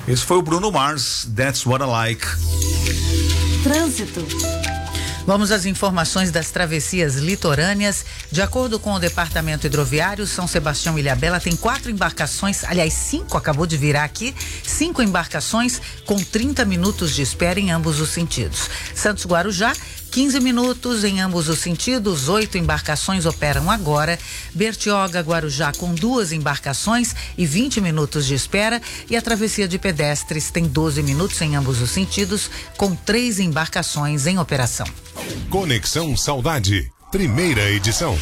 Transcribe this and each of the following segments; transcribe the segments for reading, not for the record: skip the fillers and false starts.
Esse foi o Bruno Mars, That's What I Like. Trânsito. Vamos às informações das travessias litorâneas. De acordo com o Departamento Hidroviário, São Sebastião e Ilhabela tem 4 embarcações, aliás 5, acabou de virar aqui, 5 embarcações com 30 minutos de espera em ambos os sentidos. Santos Guarujá, 15 minutos em ambos os sentidos, 8 embarcações operam agora. Bertioga, Guarujá com 2 embarcações e 20 minutos de espera. E a travessia de pedestres tem 12 minutos em ambos os sentidos, com 3 embarcações em operação. Conexão Saudade, primeira edição.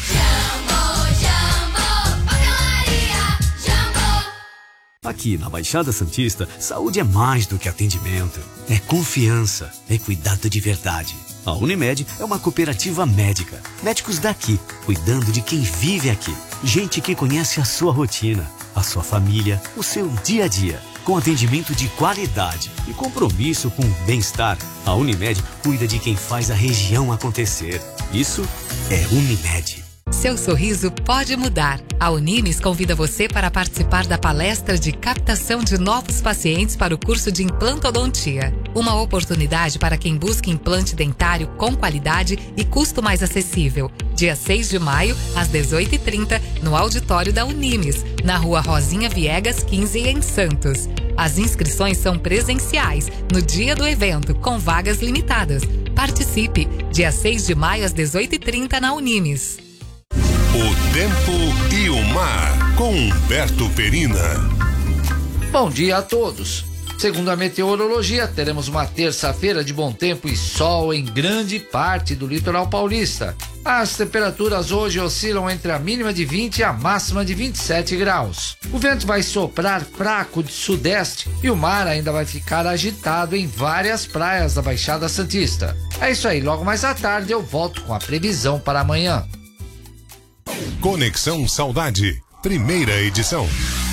Aqui na Baixada Santista, saúde é mais do que atendimento. É confiança, é cuidado de verdade. A Unimed é uma cooperativa médica. Médicos daqui, cuidando de quem vive aqui. Gente que conhece a sua rotina, a sua família, o seu dia a dia. Com atendimento de qualidade e compromisso com o bem-estar, a Unimed cuida de quem faz a região acontecer. Isso é Unimed. Seu sorriso pode mudar. A Unimes convida você para participar da palestra de captação de novos pacientes para o curso de implantodontia. Uma oportunidade para quem busca implante dentário com qualidade e custo mais acessível. Dia 6 de maio, às 18h30, no auditório da Unimes, na Rua Rosinha Viegas 15, em Santos. As inscrições são presenciais, no dia do evento, com vagas limitadas. Participe, dia 6 de maio, às 18h30, na Unimes. O tempo e o mar, com Humberto Perina. Bom dia a todos. Segundo a meteorologia, teremos uma terça-feira de bom tempo e sol em grande parte do litoral paulista. As temperaturas hoje oscilam entre a mínima de 20 e a máxima de 27 graus. O vento vai soprar fraco de sudeste e o mar ainda vai ficar agitado em várias praias da Baixada Santista. É isso aí, logo mais à tarde eu volto com a previsão para amanhã. Conexão Saudade, primeira edição.